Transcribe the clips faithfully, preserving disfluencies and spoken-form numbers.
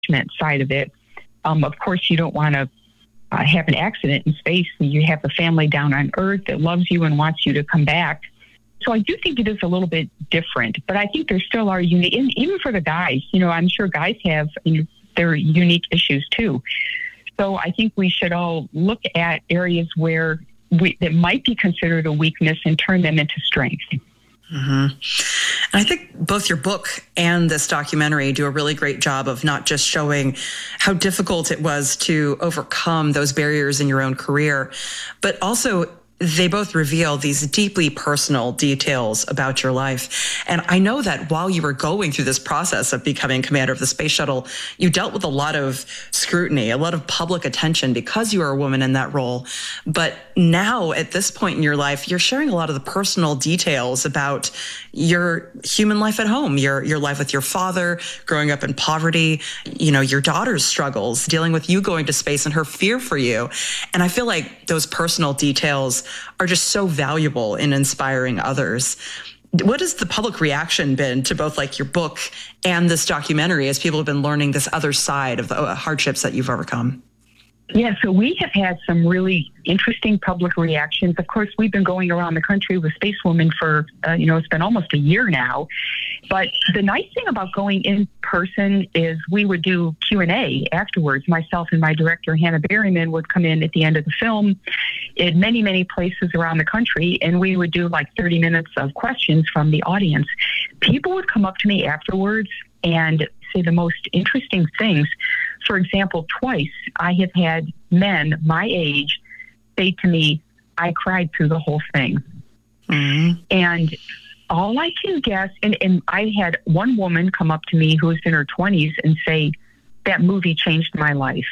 side of it. Um, of course, you don't want to uh, have an accident in space. You have a family down on Earth that loves you and wants you to come back. So I do think it is a little bit different, but I think there still are unique, even for the guys, you know, I'm sure guys have you know, their unique issues too. So I think we should all look at areas where we, that might be considered a weakness and turn them into strength. Mm-hmm. And I think both your book and this documentary do a really great job of not just showing how difficult it was to overcome those barriers in your own career, but also they both reveal these deeply personal details about your life. And I know that while you were going through this process of becoming commander of the space shuttle, you dealt with a lot of scrutiny, a lot of public attention because you were a woman in that role. But now at this point in your life, you're sharing a lot of the personal details about your human life at home, your, your life with your father, growing up in poverty, you know, your daughter's struggles, dealing with you going to space and her fear for you. And I feel like those personal details are just so valuable in inspiring others. What has the public reaction been to both like your book and this documentary as people have been learning this other side of the hardships that you've overcome? Yeah, so we have had some really interesting public reactions. Of course, we've been going around the country with Spacewoman for, uh, you know, it's been almost a year now. But the nice thing about going in person is we would do Q and A afterwards. Myself and my director, Hannah Berryman, would come in at the end of the film in many, many places around the country, and we would do like thirty minutes of questions from the audience. People would come up to me afterwards and say the most interesting things. For example, twice I have had men my age say to me, I cried through the whole thing. Mm-hmm. And all I can guess, and, and I had one woman come up to me who was in her twenties and say, that movie changed my life.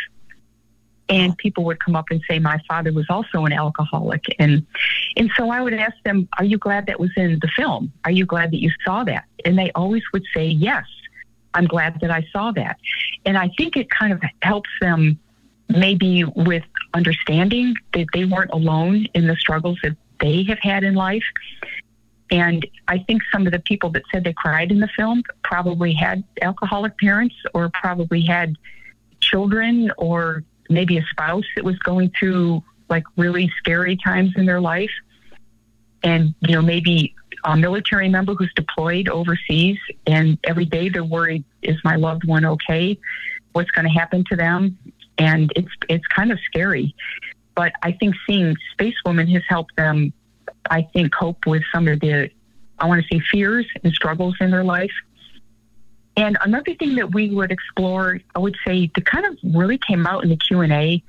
And people would come up and say, my father was also an alcoholic. And and so I would ask them, are you glad that was in the film? Are you glad that you saw that? And they always would say, yes, I'm glad that I saw that. And I think it kind of helps them maybe with understanding that they weren't alone in the struggles that they have had in life. And I think some of the people that said they cried in the film probably had alcoholic parents or probably had children or maybe a spouse that was going through like really scary times in their life. And, you know, maybe a military member who's deployed overseas and every day they're worried, is my loved one okay? What's going to happen to them? And it's it's kind of scary. But I think seeing Spacewoman has helped them, I think, cope with some of the, I want to say, fears and struggles in their life. And another thing that we would explore, I would say, that kind of really came out in the Q and A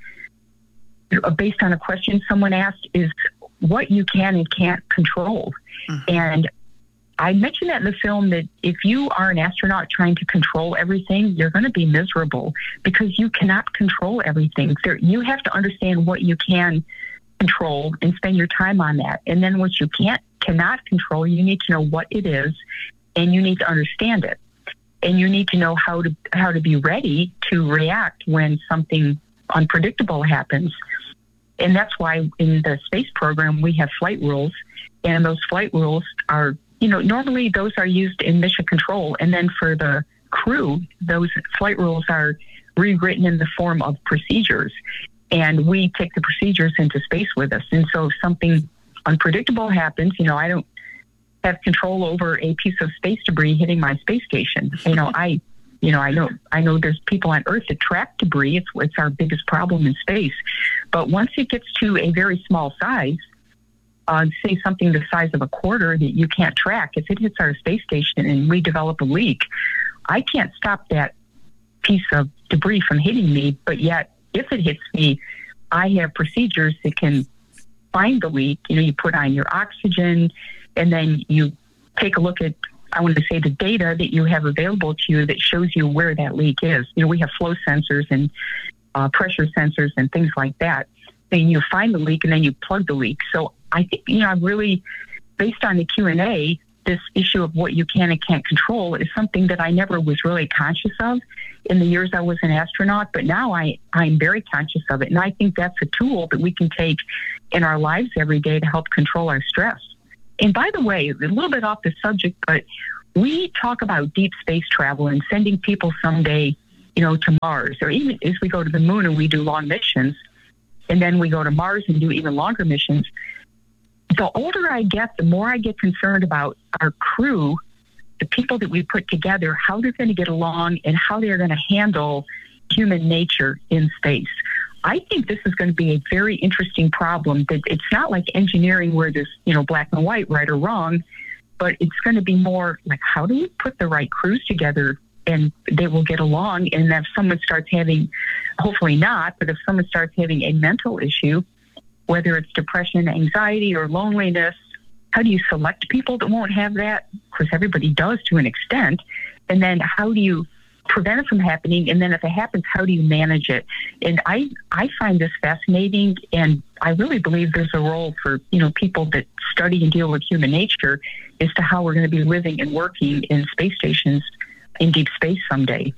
based on a question someone asked is what you can and can't control. Mm-hmm. And I mentioned that in the film that if you are an astronaut trying to control everything, you're going to be miserable because you cannot control everything. There, you have to understand what you can control and spend your time on that. And then what you can't, cannot control, you need to know what it is and you need to understand it. And you need to know how to how to be ready to react when something unpredictable happens. And that's why in the space program, we have flight rules. And those flight rules are, you know, normally those are used in mission control. And then for the crew, those flight rules are rewritten in the form of procedures. And we take the procedures into space with us. And so if something unpredictable happens, you know, I don't have control over a piece of space debris hitting my space station. You know, I, you know, I know, I know there's people on Earth that track debris. It's, it's our biggest problem in space. But once it gets to a very small size, uh, say something the size of a quarter that you can't track, if it hits our space station and we develop a leak, I can't stop that piece of debris from hitting me. But yet, if it hits me, I have procedures that can find the leak. You know, you put on your oxygen, and then you take a look at, I want to say, the data that you have available to you that shows you where that leak is. You know, we have flow sensors and uh, pressure sensors and things like that. And you find the leak and then you plug the leak. So I think, you know, I'm really, based on the Q and A, this issue of what you can and can't control is something that I never was really conscious of in the years I was an astronaut. But now I, I'm very conscious of it. And I think that's a tool that we can take in our lives every day to help control our stress. And by the way, a little bit off the subject, but we talk about deep space travel and sending people someday you know, to Mars, or even as we go to the moon and we do long missions, and then we go to Mars and do even longer missions. The older I get, the more I get concerned about our crew, the people that we put together, how they're going to get along and how they're going to handle human nature in space. I think this is going to be a very interesting problem. That it's not like engineering where there's, you know, black and white, right or wrong, but it's going to be more like, how do we put the right crews together and they will get along? And if someone starts having, hopefully not, but if someone starts having a mental issue, whether it's depression, anxiety, or loneliness, how do you select people that won't have that? Because everybody does to an extent. And then how do you prevent it from happening? And then if it happens, how do you manage it? And I, I find this fascinating, and I really believe there's a role for, you know, people that study and deal with human nature as to how we're going to be living and working in space stations in deep space someday.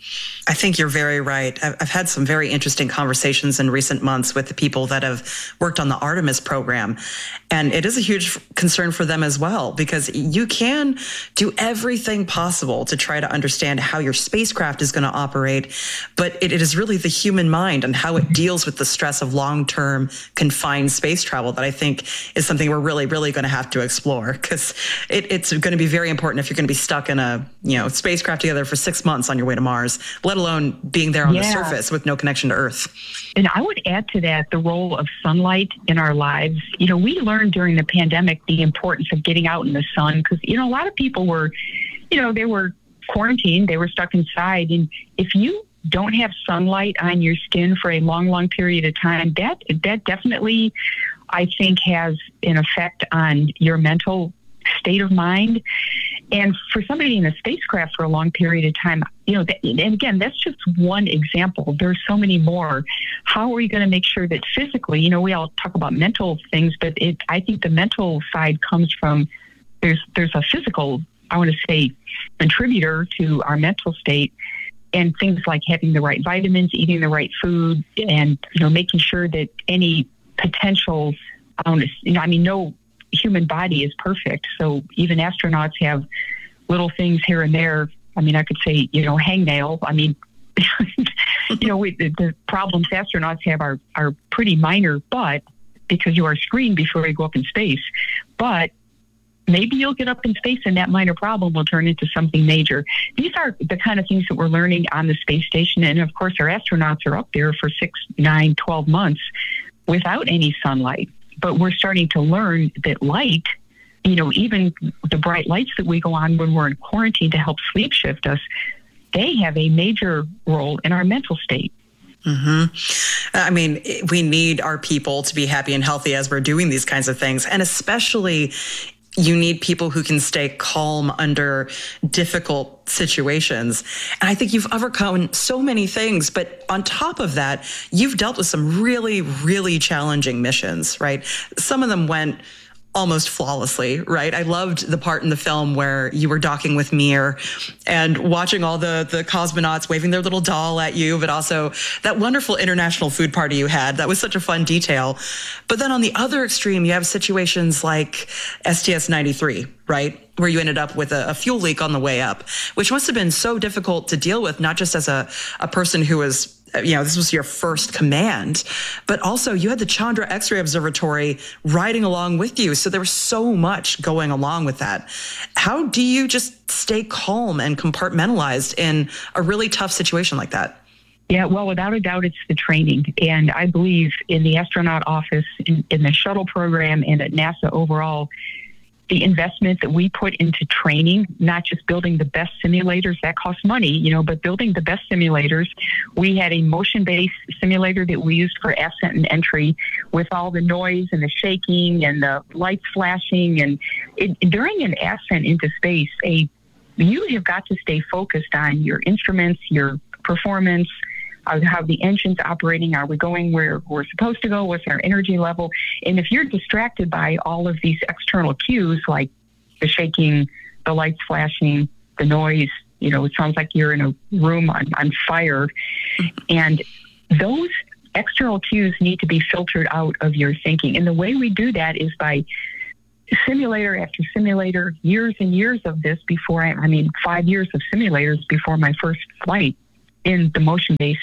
I think you're very right. I've had some very interesting conversations in recent months with the people that have worked on the Artemis program. And it is a huge concern for them as well, because you can do everything possible to try to understand how your spacecraft is going to operate. But it, it is really the human mind and how it deals with the stress of long-term confined space travel that I think is something we're really, really going to have to explore, because it, it's going to be very important if you're going to be stuck in a, you know, spacecraft together for six months on your way to Mars, let alone being there on yeah. the surface with no connection to Earth. And I would add to that the role of sunlight in our lives. You know, we learned during the pandemic the importance of getting out in the sun, because, you know, a lot of people were, you know, they were quarantined, they were stuck inside. And if you don't have sunlight on your skin for a long, long period of time, that that definitely, I think, has an effect on your mental state of mind. And for somebody in a spacecraft for a long period of time, you know, that, and again, that's just one example. There's so many more. How are we going to make sure that physically, you know, we all talk about mental things, but it, I think the mental side comes from, there's, there's a physical, I want to say, contributor to our mental state, and things like having the right vitamins, eating the right food, and, you know, making sure that any potential, I don't know, you know, I mean, no human body is perfect. So even astronauts have little things here and there. I mean, I could say, you know, hangnail. I mean, you know, we, the, the problems astronauts have are, are pretty minor, but because you are screened before you go up in space. But maybe you'll get up in space and that minor problem will turn into something major. These are the kind of things that we're learning on the space station. And of course, our astronauts are up there for six, nine, twelve months without any sunlight. But we're starting to learn that light, you know, even the bright lights that we go on when we're in quarantine to help sleep shift us, they have a major role in our mental state. Mm-hmm. I mean, we need our people to be happy and healthy as we're doing these kinds of things. And especially, you need people who can stay calm under difficult situations. And I think you've overcome so many things, but on top of that, you've dealt with some really, really challenging missions, right? Some of them went almost flawlessly, right? I loved the part in the film where you were docking with Mir and watching all the, the cosmonauts waving their little doll at you, but also that wonderful international food party you had. That was such a fun detail. But then on the other extreme, you have situations like S T S ninety-three, right? Where you ended up with a, a fuel leak on the way up, which must have been so difficult to deal with, not just as a, a person who was, you know, this was your first command, but also you had the Chandra X-ray Observatory riding along with you. So there was so much going along with that. How do you just stay calm and compartmentalized in a really tough situation like that? Yeah, well, without a doubt, it's the training. And I believe in the astronaut office, in, in the shuttle program, and at NASA overall, the investment that we put into training, not just building the best simulators, that costs money, you know, but building the best simulators. We had a motion-based simulator that we used for ascent and entry with all the noise and the shaking and the lights flashing. And it, during an ascent into space, a you have got to stay focused on your instruments, your performance, Uh, how the engine's operating. Are we going where we're supposed to go? What's our energy level? And if you're distracted by all of these external cues, like the shaking, the lights flashing, the noise, you know, it sounds like you're in a room on, on fire. And those external cues need to be filtered out of your thinking. And the way we do that is by simulator after simulator, years and years of this before, I, I mean, five years of simulators before my first flight in the motion base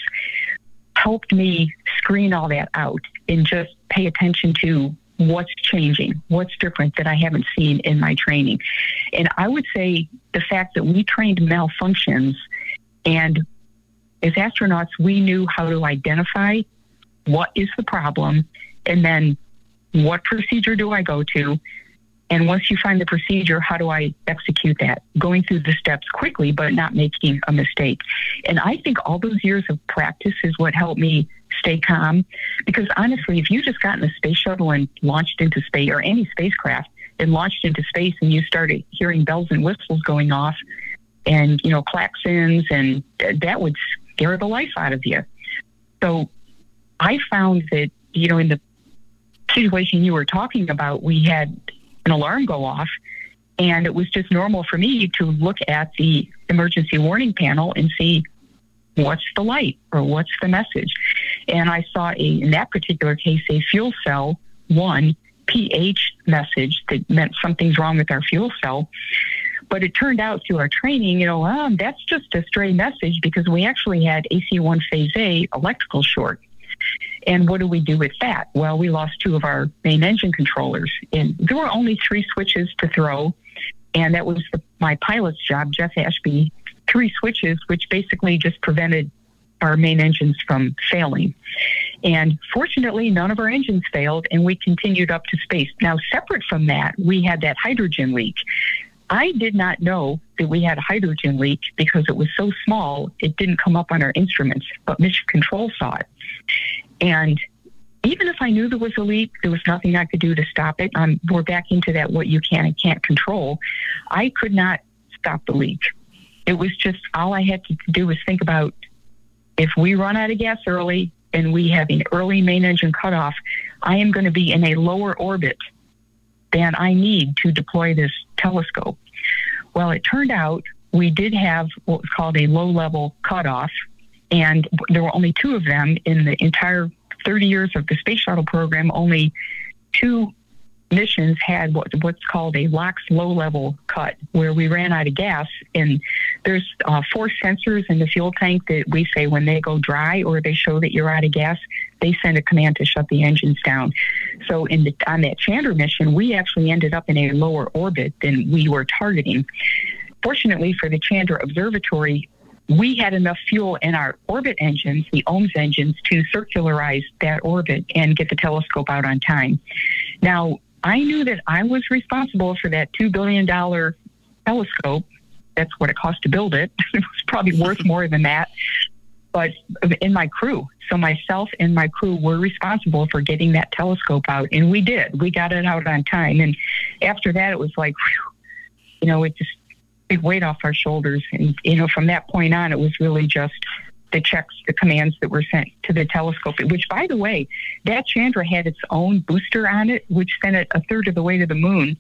helped me screen all that out and just pay attention to what's changing, what's different that I haven't seen in my training. And I would say the fact that we trained malfunctions, and as astronauts, we knew how to identify what is the problem, and then what procedure do I go to? And once you find the procedure, how do I execute that? Going through the steps quickly, but not making a mistake. And I think all those years of practice is what helped me stay calm. Because honestly, if you just got in a space shuttle and launched into space, or any spacecraft and launched into space, and you started hearing bells and whistles going off and, you know, klaxons, and that would scare the life out of you. So I found that, you know, in the situation you were talking about, we had an alarm go off, and it was just normal for me to look at the emergency warning panel and see what's the light or what's the message. And I saw a, in that particular case, a fuel cell one pH message that meant something's wrong with our fuel cell. But it turned out through our training, you know, um, that's just a stray message, because we actually had A C one phase A electrical short. And what do we do with that? Well, we lost two of our main engine controllers, and there were only three switches to throw. And that was the, my pilot's job, Jeff Ashby, three switches, which basically just prevented our main engines from failing. And fortunately, none of our engines failed, and we continued up to space. Now, separate from that, we had that hydrogen leak. I did not know that we had a hydrogen leak because it was so small, it didn't come up on our instruments, but Mission Control saw it. And even if I knew there was a leak, there was nothing I could do to stop it. Um, we're back into that what you can and can't control. I could not stop the leak. It was just, all I had to do was think about, if we run out of gas early and we have an early main engine cutoff, I am going to be in a lower orbit than I need to deploy this telescope. Well, it turned out we did have what was called a low-level cutoff, and there were only two of them in the entire thirty years of the Space Shuttle program. Only two missions had what, what's called a LOX low-level cut, where we ran out of gas. And there's uh, four sensors in the fuel tank that we say when they go dry or they show that you're out of gas, they send a command to shut the engines down. So in the, on that Chandra mission, we actually ended up in a lower orbit than we were targeting. Fortunately for the Chandra Observatory, we had enough fuel in our orbit engines, the O H M S engines, to circularize that orbit and get the telescope out on time. Now, I knew that I was responsible for that two billion dollars telescope. That's what it cost to build it. It was probably worth more than that. But in my crew, so myself and my crew were responsible for getting that telescope out. And we did. We got it out on time. And after that, it was like, whew, you know, it just, big weight off our shoulders. And, you know, from that point on, it was really just the checks, the commands that were sent to the telescope, which, by the way, that Chandra had its own booster on it, which sent it a third of the way to the moon.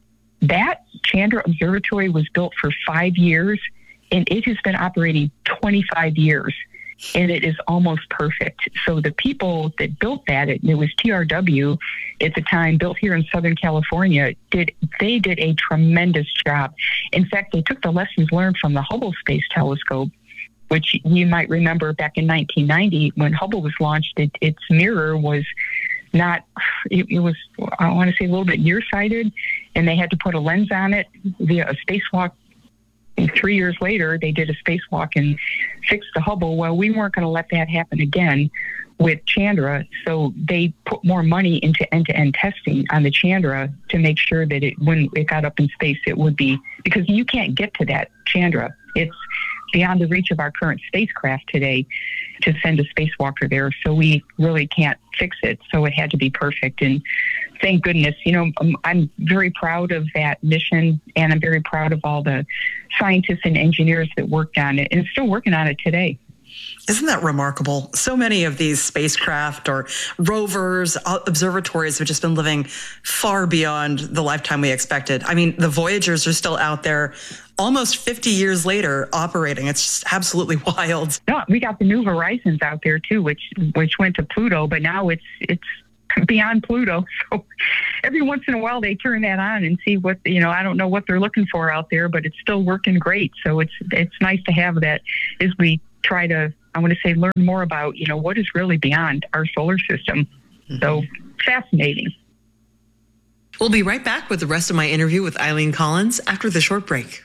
That Chandra Observatory was built for five years, and it has been operating twenty-five years, and it is almost perfect. So the people that built that, it, it was T R W at the time, built here in Southern California, did they did a tremendous job. In fact, they took the lessons learned from the Hubble Space Telescope, which you might remember back in nineteen ninety when Hubble was launched. It, its mirror was not, it, it was, I want to say, a little bit nearsighted, and they had to put a lens on it via a spacewalk. And three years later, they did a spacewalk and fixed the Hubble. Well, we weren't going to let that happen again with Chandra, so they put more money into end-to-end testing on the Chandra to make sure that it, when it got up in space, it would be, because you can't get to that Chandra. It's beyond the reach of our current spacecraft today to send a spacewalker there, so we really can't fix it. So it had to be perfect, and thank goodness. You know, I'm, I'm very proud of that mission, and I'm very proud of all the scientists and engineers that worked on it, and still working on it today. Isn't that remarkable? So many of these spacecraft or rovers, observatories have just been living far beyond the lifetime we expected. I mean, the Voyagers are still out there almost fifty years later operating. It's just absolutely wild. No, we got the New Horizons out there too, which which went to Pluto, but now it's it's beyond Pluto. So every once in a while they turn that on and see what, you know, I don't know what they're looking for out there, but it's still working great. So it's it's nice to have that as we try to, I want to say, learn more about, you know, what is really beyond our solar system. Mm-hmm. So fascinating. We'll be right back with the rest of my interview with Eileen Collins after the short break.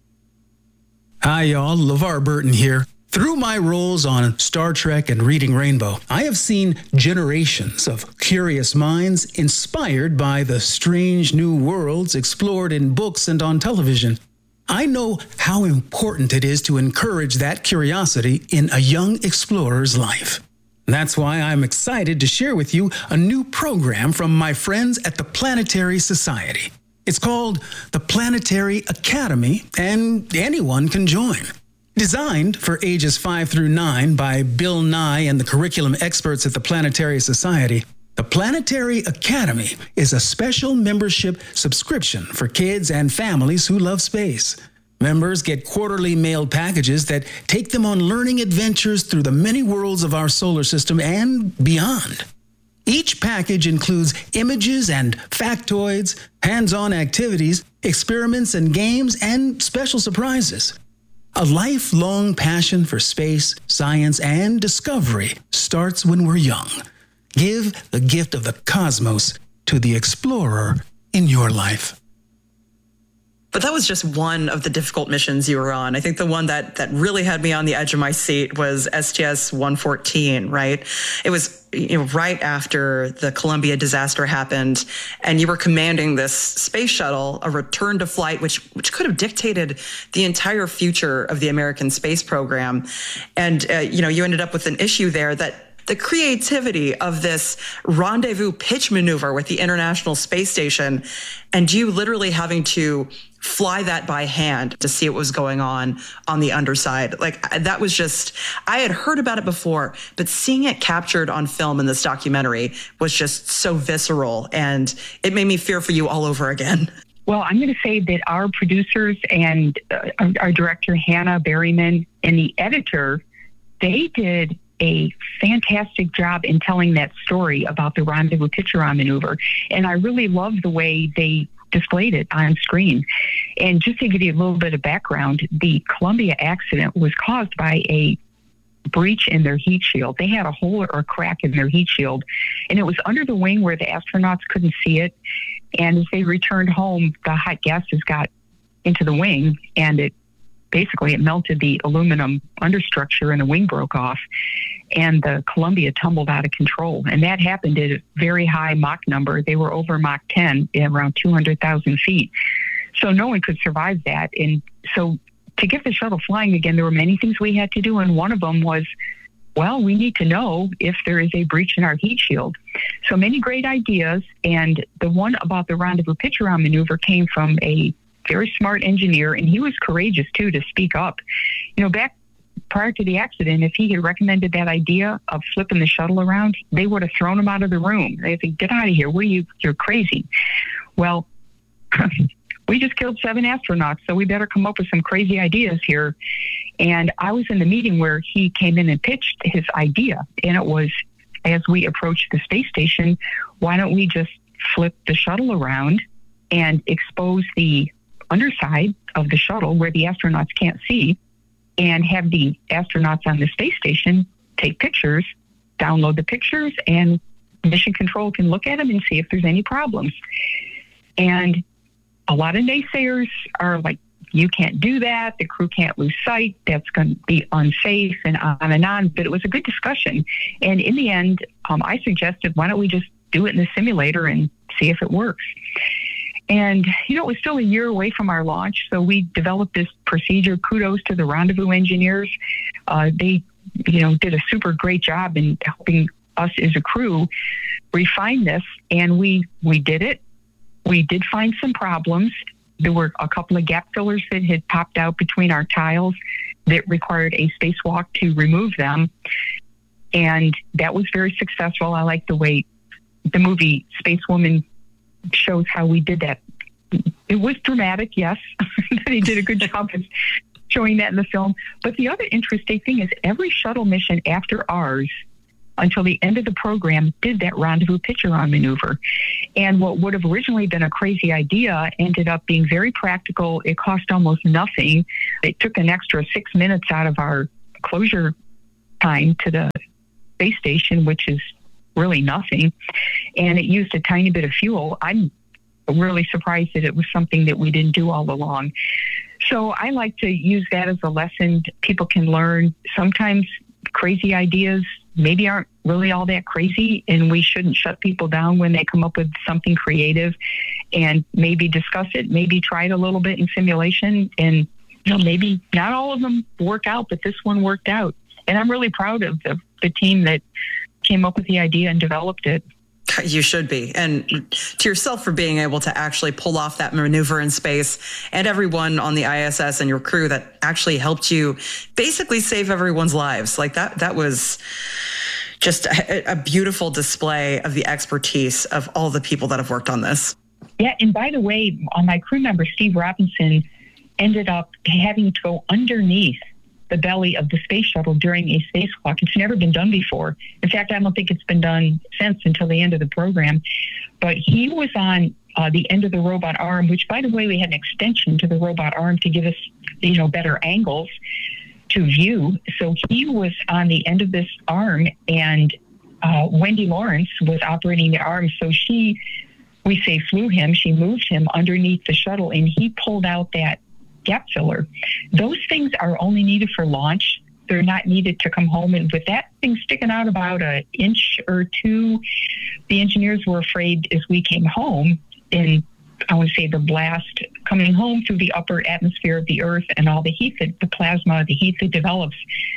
Hi, y'all. LeVar Burton here. Through my roles on Star Trek and Reading Rainbow, I have seen generations of curious minds inspired by the strange new worlds explored in books and on television. I know how important it is to encourage that curiosity in a young explorer's life. That's why I'm excited to share with you a new program from my friends at the Planetary Society. It's called the Planetary Academy, and anyone can join. Designed for ages five through nine by Bill Nye and the curriculum experts at the Planetary Society, the Planetary Academy is a special membership subscription for kids and families who love space. Members get quarterly mailed packages that take them on learning adventures through the many worlds of our solar system and beyond. Each package includes images and factoids, hands-on activities, experiments and games, and special surprises. A lifelong passion for space, science, and discovery starts when we're young. Give the gift of the cosmos to the explorer in your life. But that was just one of the difficult missions you were on. I think the one that that really had me on the edge of my seat was S T S one fourteen, right? It was, you know, right after the Columbia disaster happened, and you were commanding this space shuttle, a return to flight, which which could have dictated the entire future of the American space program. And, uh, you know, you ended up with an issue there that the creativity of this rendezvous pitch maneuver with the International Space Station, and you literally having to fly that by hand to see what was going on on the underside. Like, that was just, I had heard about it before, but seeing it captured on film in this documentary was just so visceral, and it made me fear for you all over again. Well, I'm going to say that our producers and uh, our, our director, Hannah Berryman, and the editor, they did a fantastic job in telling that story about the rendezvous pitch-around maneuver. And I really love the way they displayed it on screen. And just to give you a little bit of background, the Columbia accident was caused by a breach in their heat shield. They had a hole or a crack in their heat shield, and it was under the wing where the astronauts couldn't see it. And as they returned home, the hot gases got into the wing, and it basically it melted the aluminum understructure, and the wing broke off, and the Columbia tumbled out of control. And that happened at a very high Mach number. They were over Mach ten at around two hundred thousand feet. So no one could survive that. And so to get the shuttle flying again, there were many things we had to do. And one of them was, well, we need to know if there is a breach in our heat shield. So many great ideas. And the one about the rendezvous pitch-around maneuver came from a very smart engineer, and he was courageous too to speak up. You know, back prior to the accident, if he had recommended that idea of flipping the shuttle around, they would have thrown him out of the room. They'd say, "Get out of here! What are you? You're crazy." Well, we just killed seven astronauts, so we better come up with some crazy ideas here. And I was in the meeting where he came in and pitched his idea, and it was, as we approached the space station, why don't we just flip the shuttle around and expose the underside of the shuttle where the astronauts can't see, and have the astronauts on the space station take pictures, download the pictures, and mission control can look at them and see if there's any problems. And a lot of naysayers are like, you can't do that, the crew can't lose sight, that's going to be unsafe, and on and on. But it was a good discussion. And in the end, um, I suggested, why don't we just do it in the simulator and see if it works? And, you know, it was still a year away from our launch, so we developed this procedure. Kudos to the rendezvous engineers. Uh, they, you know, did a super great job in helping us as a crew refine this, and we, we did it. We did find some problems. There were a couple of gap fillers that had popped out between our tiles that required a spacewalk to remove them, and that was very successful. I like the way the movie Spacewoman shows how we did that. It was dramatic, yes. They did a good job of showing that in the film. But the other interesting thing is every shuttle mission after ours, until the end of the program, did that rendezvous pitch-around maneuver. And what would have originally been a crazy idea ended up being very practical. It cost almost nothing. It took an extra six minutes out of our closure time to the space station, which is really nothing. And it used a tiny bit of fuel. I'm really surprised that it was something that we didn't do all along. So I like to use that as a lesson people can learn. Sometimes crazy ideas maybe aren't really all that crazy, and we shouldn't shut people down when they come up with something creative, and maybe discuss it, maybe try it a little bit in simulation, and you know, maybe not all of them work out, but this one worked out. And I'm really proud of the, the team that came up with the idea and developed it. You should be. And to yourself for being able to actually pull off that maneuver in space, and everyone on the I S S and your crew that actually helped you basically save everyone's lives. Like that, that was just a, a beautiful display of the expertise of all the people that have worked on this. Yeah. And by the way, on my crew member, Steve Robinson, ended up having to go underneath the belly of the space shuttle during a spacewalk. It's never been done before. In fact, I don't think it's been done since until the end of the program. But he was on uh, the end of the robot arm, which, by the way, we had an extension to the robot arm to give us, you know, better angles to view. So he was on the end of this arm, and uh, Wendy Lawrence was operating the arm. So she, we say, flew him. She moved him underneath the shuttle, and he pulled out that gap filler. Those things are only needed for launch. They're not needed to come home. And with that thing sticking out about an inch or two, the engineers were afraid as we came home, in, I would say, the blast coming home through the upper atmosphere of the Earth and all the heat that the plasma, the heat that develops,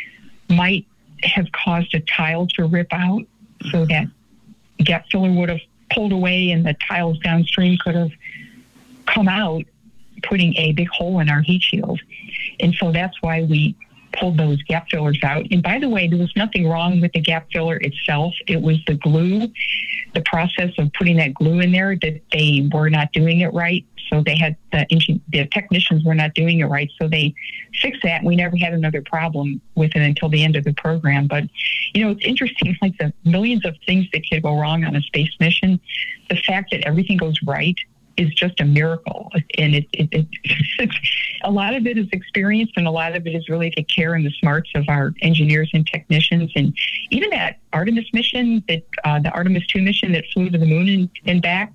might have caused a tile to rip out, so that gap filler would have pulled away and the tiles downstream could have come out, putting a big hole in our heat shield. And so that's why we pulled those gap fillers out. And by the way, there was nothing wrong with the gap filler itself. It was the glue, the process of putting that glue in there, that they were not doing it right. So they had, the, the technicians were not doing it right. So they fixed that, and we never had another problem with it until the end of the program. But, you know, it's interesting, like the millions of things that could go wrong on a space mission, the fact that everything goes right is just a miracle. And it, it, it it's, a lot of it is experience, and a lot of it is really the care and the smarts of our engineers and technicians. And even that Artemis mission, that uh, the Artemis two mission that flew to the moon and, and back,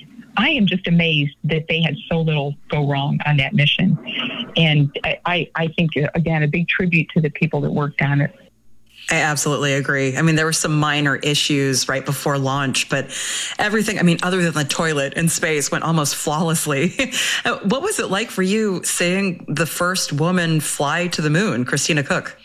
I am just amazed that they had so little go wrong on that mission. And I, I, I think, again, a big tribute to the people that worked on it. I absolutely agree. I mean, there were some minor issues right before launch, but everything, I mean, other than the toilet in space, went almost flawlessly. What was it like for you seeing the first woman fly to the moon, Christina Koch?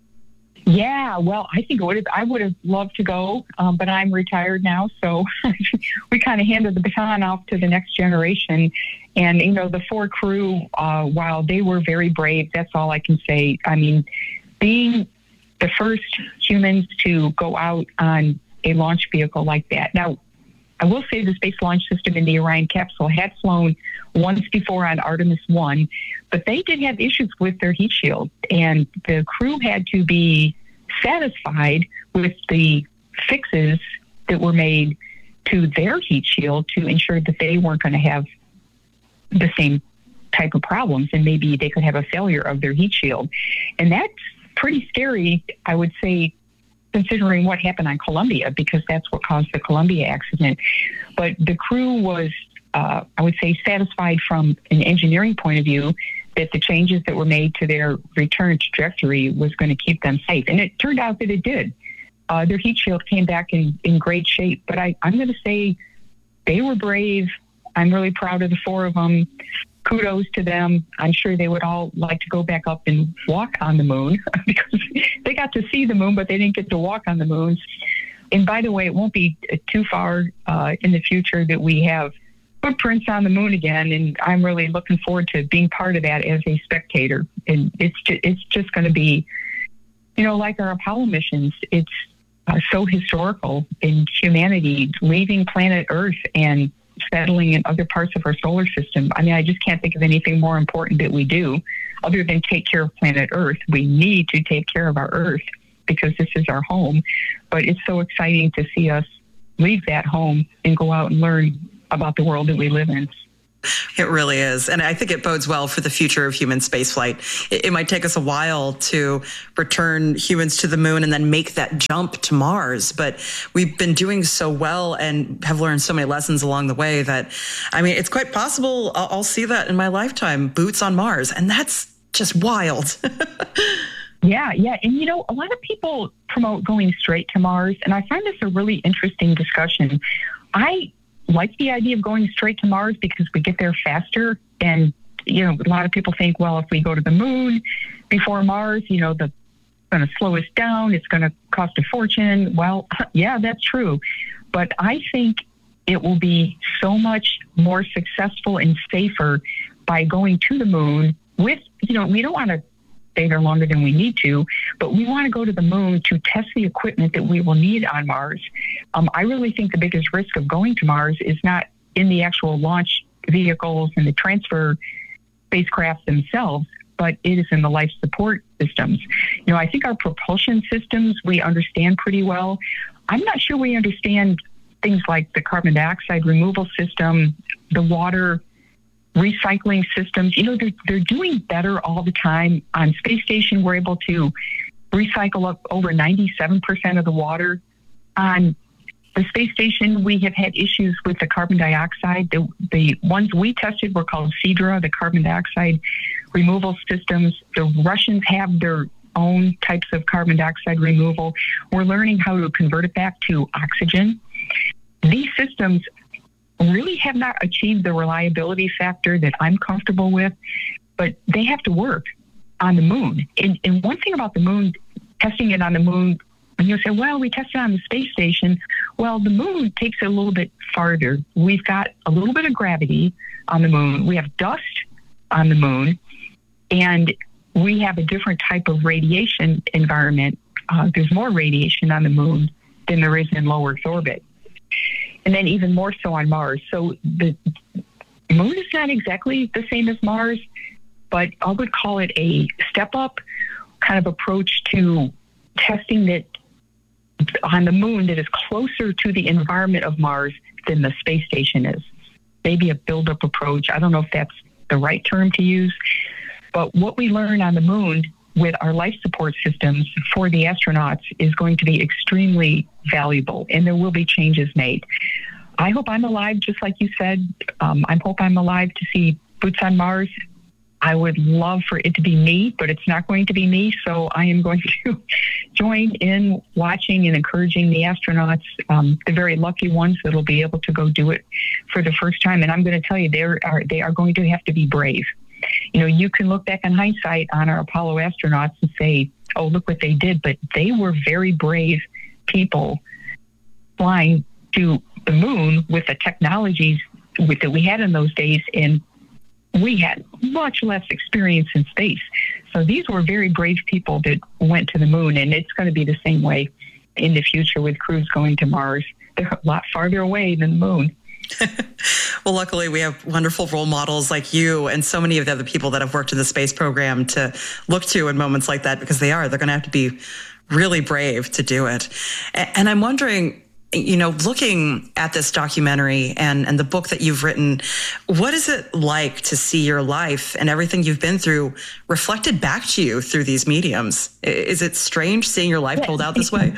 Yeah, well, I think it would have, I would have loved to go, um, but I'm retired now, so we kind of handed the baton off to the next generation. And, you know, the four crew, uh, while they were very brave, that's all I can say. I mean, being the first humans to go out on a launch vehicle like that. Now, I will say the Space Launch System in the Orion capsule had flown once before on Artemis one, but they did have issues with their heat shield, and the crew had to be satisfied with the fixes that were made to their heat shield to ensure that they weren't going to have the same type of problems, and maybe they could have a failure of their heat shield. And that's pretty scary, I would say, considering what happened on Columbia, because that's what caused the Columbia accident. But the crew was, uh, I would say, satisfied from an engineering point of view that the changes that were made to their return trajectory was going to keep them safe. And it turned out that it did. Uh, their heat shield came back in, in great shape. But I, I'm going to say they were brave. I'm really proud of the four of them. Kudos to them. I'm sure they would all like to go back up and walk on the moon because they got to see the moon, but they didn't get to walk on the moons. And by the way, it won't be too far uh, in the future that we have footprints on the moon again. And I'm really looking forward to being part of that as a spectator. And it's just, it's just going to be, you know, like our Apollo missions. It's uh, so historical in humanity leaving planet Earth and settling in other parts of our solar system. I mean, I just can't think of anything more important that we do other than take care of planet Earth. We need to take care of our Earth because this is our home. But it's so exciting to see us leave that home and go out and learn about the world that we live in. It really is. And I think it bodes well for the future of human spaceflight. It, it might take us a while to return humans to the moon and then make that jump to Mars. But we've been doing so well and have learned so many lessons along the way that, I mean, it's quite possible I'll, I'll see that in my lifetime, boots on Mars. And that's just wild. Yeah, yeah. And, you know, a lot of people promote going straight to Mars, and I find this a really interesting discussion. I like the idea of going straight to Mars because we get there faster. And, you know, a lot of people think, well, if we go to the moon before Mars, you know, the going to slow us down. It's going to cost a fortune. Well, yeah, that's true. But I think it will be so much more successful and safer by going to the moon with, you know, we don't want to stay there longer than we need to, but we want to go to the moon to test the equipment that we will need on Mars. Um, I really think the biggest risk of going to Mars is not in the actual launch vehicles and the transfer spacecraft themselves, but it is in the life support systems. You know, I think our propulsion systems we understand pretty well. I'm not sure we understand things like the carbon dioxide removal system, the water recycling systems. You know, they're, they're doing better all the time. On space station, we're able to recycle up over ninety-seven percent of the water. On the space station, we have had issues with the carbon dioxide. The, the ones we tested were called CEDRA, the carbon dioxide removal systems. The Russians have their own types of carbon dioxide removal. We're learning how to convert it back to oxygen. These systems really have not achieved the reliability factor that I'm comfortable with, but they have to work on the moon. And, and one thing about the moon, testing it on the moon, and you'll say, well, we tested it on the space station. Well, the moon takes it a little bit farther. We've got a little bit of gravity on the moon. We have dust on the moon, and we have a different type of radiation environment. Uh, there's more radiation on the moon than there is in low Earth orbit. And then even more so on Mars. So the moon is not exactly the same as Mars, but I would call it a step up kind of approach to testing that on the moon that is closer to the environment of Mars than the space station is. Maybe a build-up approach. I don't know if that's the right term to use, but what we learn on the moon with our life support systems for the astronauts is going to be extremely valuable, and there will be changes made. I hope I'm alive, just like you said. Um, I hope I'm alive to see boots on Mars. I would love for it to be me, but it's not going to be me, so I am going to join in watching and encouraging the astronauts, um, the very lucky ones that will be able to go do it for the first time. And I'm going to tell you, they are they are going to have to be brave. You know, you can look back in hindsight on our Apollo astronauts and say, oh, look what they did. But they were very brave people flying to the moon with the technologies with, that we had in those days. And we had much less experience in space. So these were very brave people that went to the moon. And it's going to be the same way in the future with crews going to Mars. They're a lot farther away than the moon. Well, luckily, we have wonderful role models like you and so many of the other people that have worked in the space program to look to in moments like that, because they are. They're going to have to be really brave to do it. And I'm wondering, you know, looking at this documentary and, and the book that you've written, what is it like to see your life and everything you've been through reflected back to you through these mediums? Is it strange seeing your life told out this way?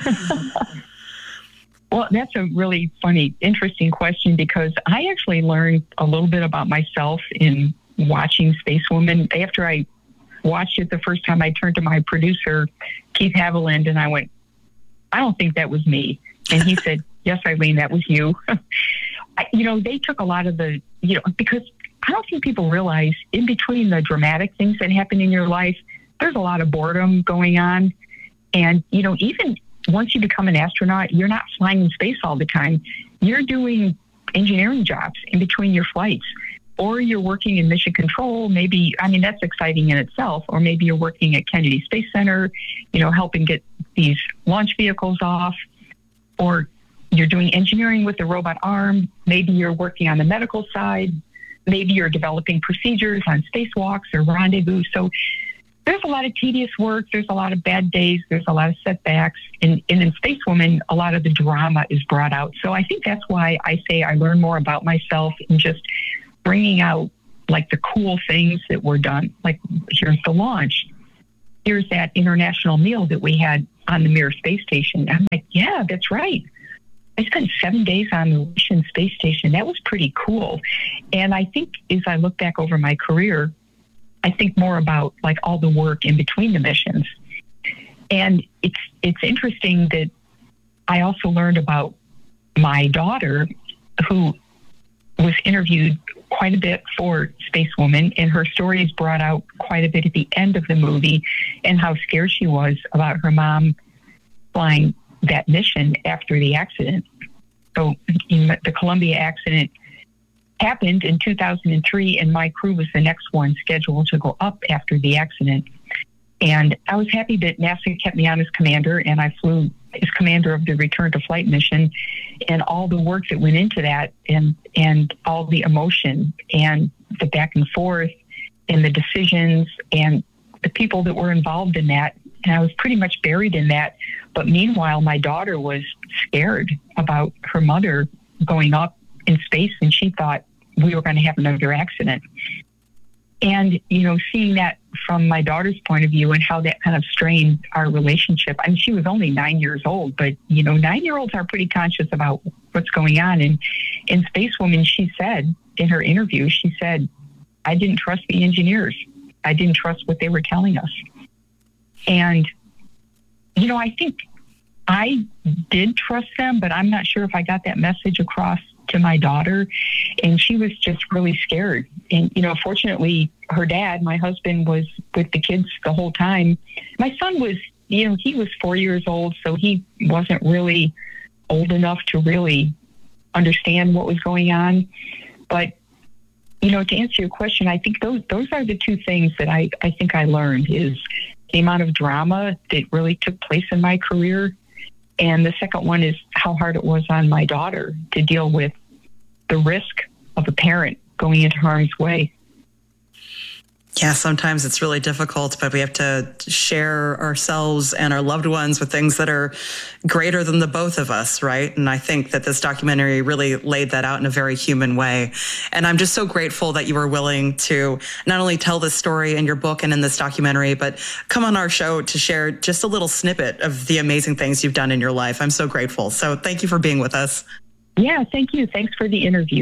Well, that's a really funny, interesting question, because I actually learned a little bit about myself in watching Spacewoman. After I watched it the first time, I turned to my producer, Keith Haviland, and I went, I don't think that was me. And he said, yes, Eileen, that was you. I, you know, they took a lot of the, you know, because I don't think people realize in between the dramatic things that happen in your life, there's a lot of boredom going on. And, you know, even once you become an astronaut, you're not flying in space all the time. You're doing engineering jobs in between your flights, or you're working in mission control. Maybe, I mean, that's exciting in itself. Or maybe you're working at Kennedy Space Center, you know, helping get these launch vehicles off, or you're doing engineering with the robot arm. Maybe you're working on the medical side. Maybe you're developing procedures on spacewalks or rendezvous. So there's a lot of tedious work. There's a lot of bad days. There's a lot of setbacks. And, and in Spacewoman, a lot of the drama is brought out. So I think that's why I say I learn more about myself in just bringing out like the cool things that were done. Like, here's the launch. Here's that international meal that we had on the Mir space station. I'm like, yeah, that's right. I spent seven days on the Russian space station. That was pretty cool. And I think as I look back over my career, I think more about like all the work in between the missions. And it's it's interesting that I also learned about my daughter, who was interviewed quite a bit for Spacewoman, and her story is brought out quite a bit at the end of the movie, and how scared she was about her mom flying that mission after the accident. So the Columbia accident happened in two thousand three, and my crew was the next one scheduled to go up after the accident. And I was happy that NASA kept me on as commander, and I flew as commander of the return to flight mission, and all the work that went into that, and and all the emotion and the back and forth and the decisions and the people that were involved in that. And I was pretty much buried in that. But meanwhile, my daughter was scared about her mother going up in space, and she thought we were going to have another accident. And, you know, seeing that from my daughter's point of view and how that kind of strained our relationship. I mean, she was only nine years old, but, you know, nine-year-olds are pretty conscious about what's going on. And in Spacewoman, she said in her interview, she said, I didn't trust the engineers. I didn't trust what they were telling us. And, you know, I think I did trust them, but I'm not sure if I got that message across to my daughter. And she was just really scared. And, you know, fortunately, her dad, my husband, was with the kids the whole time. My son was, you know, he was four years old, so he wasn't really old enough to really understand what was going on. But, you know, to answer your question, I think those those are the two things that I, I think I learned, is the amount of drama that really took place in my career. And the second one is how hard it was on my daughter to deal with the risk of a parent going into harm's way. Yeah, sometimes it's really difficult, but we have to share ourselves and our loved ones with things that are greater than the both of us, right? And I think that this documentary really laid that out in a very human way. And I'm just so grateful that you were willing to not only tell this story in your book and in this documentary, but come on our show to share just a little snippet of the amazing things you've done in your life. I'm so grateful. So thank you for being with us. Yeah, thank you. Thanks for the interview.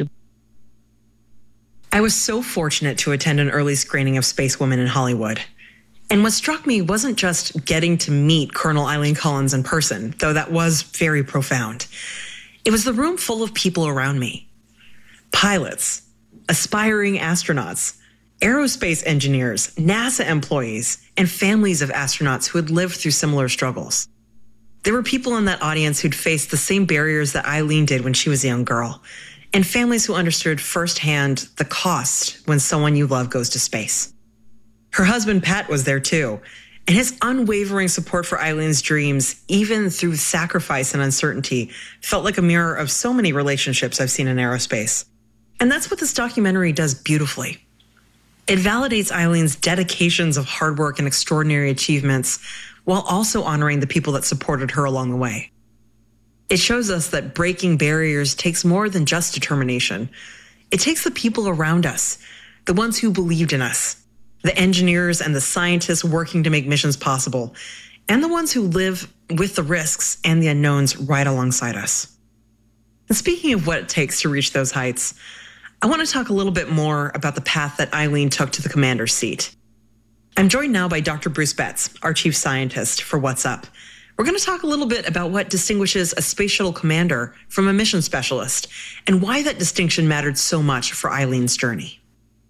I was so fortunate to attend an early screening of Spacewoman in Hollywood. And what struck me wasn't just getting to meet Colonel Eileen Collins in person, though that was very profound. It was the room full of people around me. Pilots, aspiring astronauts, aerospace engineers, NASA employees, and families of astronauts who had lived through similar struggles. There were people in that audience who'd faced the same barriers that Eileen did when she was a young girl, and families who understood firsthand the cost when someone you love goes to space. Her husband, Pat, was there too, and his unwavering support for Eileen's dreams, even through sacrifice and uncertainty, felt like a mirror of so many relationships I've seen in aerospace. And that's what this documentary does beautifully. It validates Eileen's dedications of hard work and extraordinary achievements, while also honoring the people that supported her along the way. It shows us that breaking barriers takes more than just determination. It takes the people around us, the ones who believed in us, the engineers and the scientists working to make missions possible, and the ones who live with the risks and the unknowns right alongside us. And speaking of what it takes to reach those heights, I want to talk a little bit more about the path that Eileen took to the commander's seat. I'm joined now by Doctor Bruce Betts, our chief scientist for What's Up. We're going to talk a little bit about what distinguishes a space shuttle commander from a mission specialist and why that distinction mattered so much for Eileen's journey.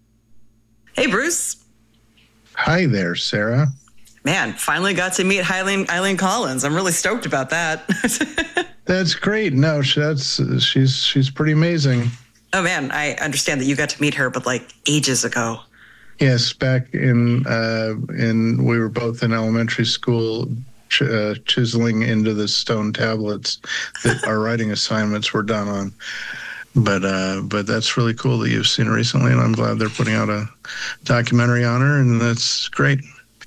Hey, Bruce. Hi there, Sarah. Man, finally got to meet Eileen, Eileen Collins. I'm really stoked about that. That's great. No, that's she's she's pretty amazing. Oh, man, I understand that you got to meet her, but like ages ago. Yes, back in, uh, in we were both in elementary school, ch- uh, chiseling into the stone tablets that our writing assignments were done on. But uh, but that's really cool that you've seen her recently, and I'm glad they're putting out a documentary on her, and that's great.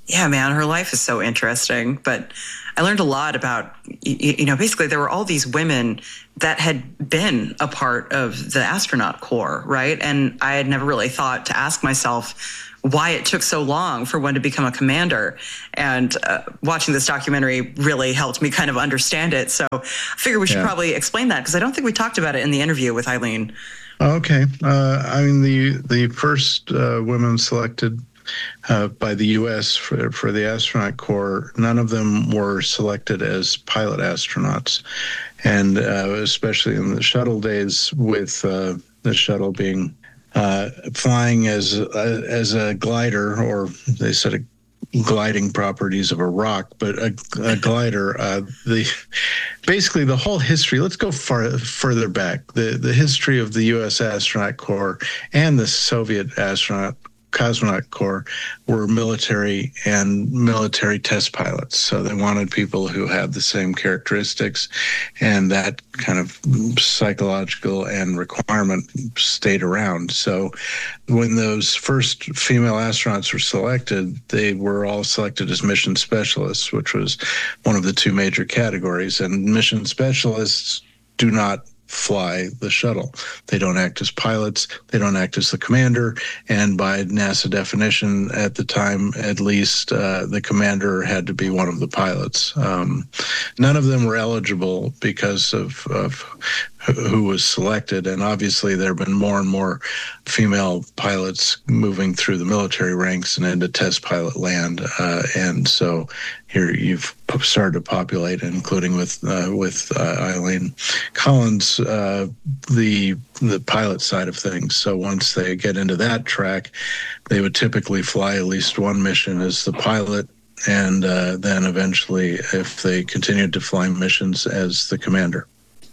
Yeah, man, her life is so interesting. But I learned a lot about, you know, basically there were all these women that had been a part of the astronaut corps, right? And I had never really thought to ask myself why it took so long for one to become a commander. And uh, watching this documentary really helped me kind of understand it. So I figure we should yeah. probably explain that, because I don't think we talked about it in the interview with Eileen. Okay. Uh, I mean, the, the first uh, women selected Uh, by the U S for, for the astronaut corps, none of them were selected as pilot astronauts. And uh, especially in the shuttle days, with uh, the shuttle being uh, flying as a, as a glider, or they said a gliding properties of a rock, but a, a glider, uh, the basically the whole history, let's go far further back. The, the history of the U S astronaut corps and the Soviet astronaut cosmonaut corps were military and military test pilots. So they wanted people who had the same characteristics, and that kind of psychological and requirement stayed around. So when those first female astronauts were selected, they were all selected as mission specialists, which was one of the two major categories. And mission specialists do not fly the shuttle. They don't act as pilots. They don't act as the commander. And by NASA definition, at the time, at least, uh, the commander had to be one of the pilots. Um, none of them were eligible because of, of who was selected. And obviously, there have been more and more female pilots moving through the military ranks and into test pilot land. Uh, and so here you've started to populate, including with uh, with uh, Eileen Collins, uh, the the pilot side of things. So once they get into that track, they would typically fly at least one mission as the pilot, and uh, then eventually, if they continued to fly missions, as the commander.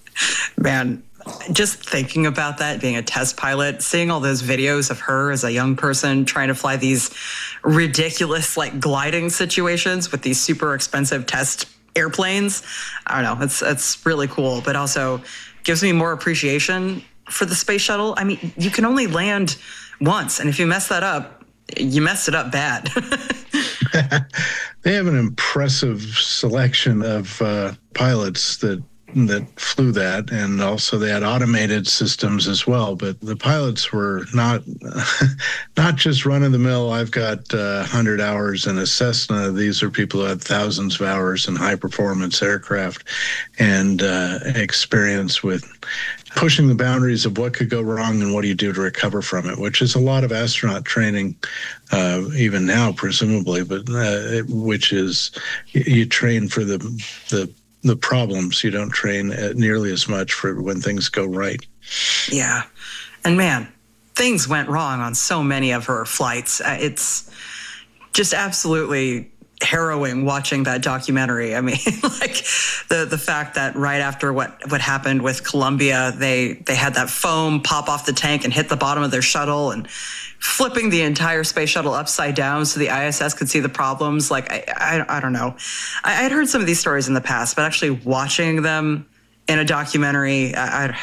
Man, just thinking about that, being a test pilot, seeing all those videos of her as a young person trying to fly these ridiculous, like, gliding situations with these super expensive test airplanes. I don't know. It's, it's really cool, but also gives me more appreciation for the space shuttle. I mean, you can only land once, and if you mess that up, you messed it up bad. They have an impressive selection of uh, pilots that that flew that, and also they had automated systems as well. But the pilots were not not just run of the mill. I've got uh, one hundred hours in a Cessna. These are people who had thousands of hours in high performance aircraft and uh, experience with pushing the boundaries of what could go wrong and what do you do to recover from it, which is a lot of astronaut training, uh, even now, presumably, but uh, which is you train for the the the problems. You don't train nearly as much for when things go right. Yeah. And man, things went wrong on so many of her flights. Uh, it's just absolutely harrowing watching that documentary. I mean, like the the fact that right after what what happened with Columbia, they they had that foam pop off the tank and hit the bottom of their shuttle, and flipping the entire space shuttle upside down so the I S S could see the problems. Like, I I, I don't know. I, I'd heard some of these stories in the past, but actually watching them in a documentary, I, I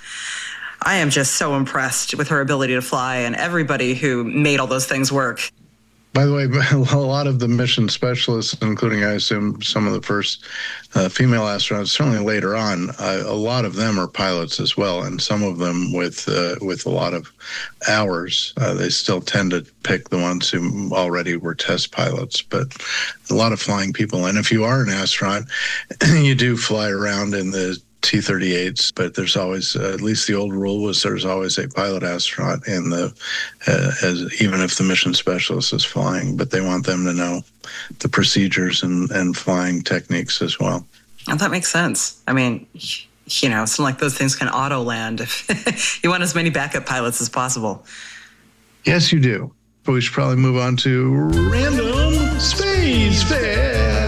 I am just so impressed with her ability to fly and everybody who made all those things work. By the way, a lot of the mission specialists, including, I assume, some of the first uh, female astronauts, certainly later on, uh, a lot of them are pilots as well, and some of them with uh, with a lot of hours. Uh, they still tend to pick the ones who already were test pilots, but a lot of flying people. And if you are an astronaut, you do fly around in the T thirty-eights, but there's always, uh, at least the old rule was there's always a pilot astronaut in the, uh, as even if the mission specialist is flying, but they want them to know the procedures and, and flying techniques as well. And that makes sense. I mean, you know, it's not like those things can auto land. If you want as many backup pilots as possible. Yes, you do. But we should probably move on to Random Space Fact.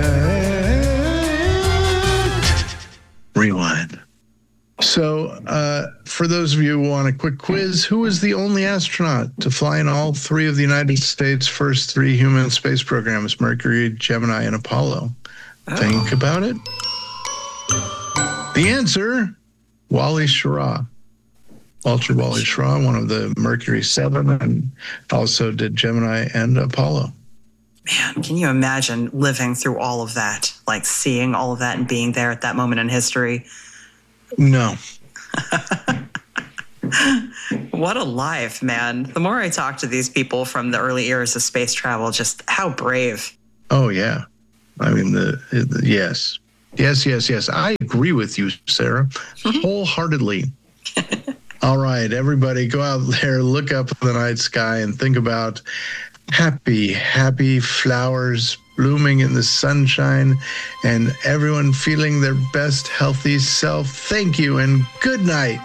Rewind. So, uh, for those of you who want a quick quiz, who was the only astronaut to fly in all three of the United States' first three human space programs, Mercury, Gemini, and Apollo? Oh. Think about it. The answer, Wally Schirra. Walter Wally Schirra, one of the Mercury seven, and also did Gemini and Apollo. Man, can you imagine living through all of that? Like seeing all of that and being there at that moment in history? No. What a life, man. The more I talk to these people from the early eras of space travel, just how brave. Oh, yeah. I mean, the, the yes. Yes, yes, yes. I agree with you, Sarah, wholeheartedly. All right, everybody, go out there, look up at the night sky and think about happy, happy flowers blooming in the sunshine and everyone feeling their best, healthy self. Thank you and good night.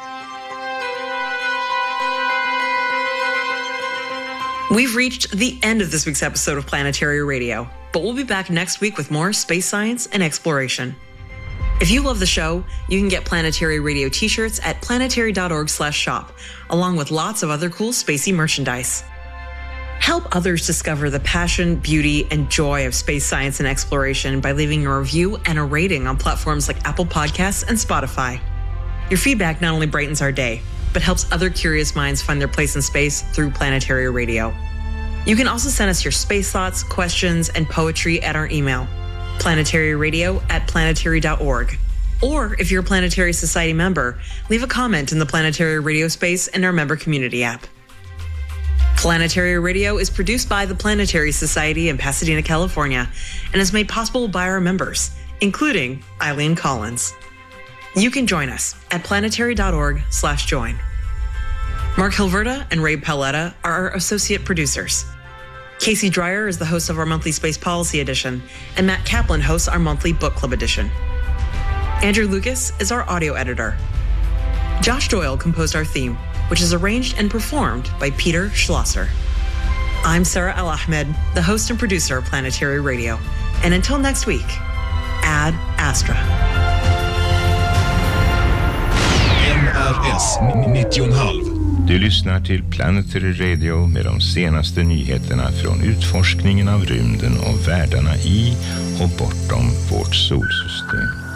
We've reached the end of this week's episode of Planetary Radio, but we'll be back next week with more space science and exploration. If you love the show, you can get Planetary Radio t-shirts at planetary.org slash shop, along with lots of other cool spacey merchandise. Help others discover the passion, beauty, and joy of space science and exploration by leaving a review and a rating on platforms like Apple Podcasts and Spotify. Your feedback not only brightens our day, but helps other curious minds find their place in space through Planetary Radio. You can also send us your space thoughts, questions, and poetry at our email, planetaryradio at planetary dot org. Or if you're a Planetary Society member, leave a comment in the Planetary Radio space in our member community app. Planetary Radio is produced by the Planetary Society in Pasadena, California, and is made possible by our members, including Eileen Collins. You can join us at planetary.org slash join. Mark Hilverda and Ray Paletta are our associate producers. Casey Dreyer is the host of our monthly Space Policy Edition, and Matt Kaplan hosts our monthly Book Club Edition. Andrew Lucas is our audio editor. Josh Doyle composed our theme, which is arranged and performed by Peter Schlosser. I'm Sarah El-Ahmed, the host and producer of Planetary Radio. And until next week, Ad Astra. N R S nittio komma fem. Du lyssnar till Planetary Radio med de senaste nyheterna från utforskningen av rymden och världarna i och bortom vårt solsystem.